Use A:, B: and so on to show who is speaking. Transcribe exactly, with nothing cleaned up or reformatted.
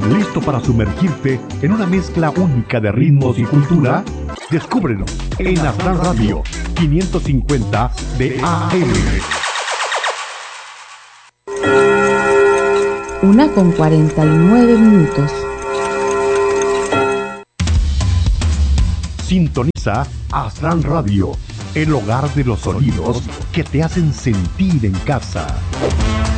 A: ¿Listo para sumergirte en una mezcla única de ritmos y cultura? Descúbrelo en Aztlán Radio quinientos cincuenta de A M.
B: Una con cuarenta y nueve minutos.
A: Sintoniza Aztlán Radio, el hogar de los sonidos que te hacen sentir en casa.